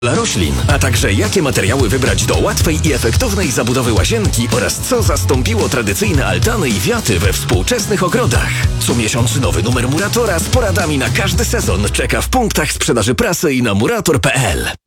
dla roślin, a także jakie materiały wybrać do łatwej i efektownej zabudowy łazienki oraz co zastąpiło tradycyjne altany i wiaty we współczesnych ogrodach. Co miesiąc nowy numer Muratora z poradami na każdy sezon czeka w punktach sprzedaży prasy i na murator.pl.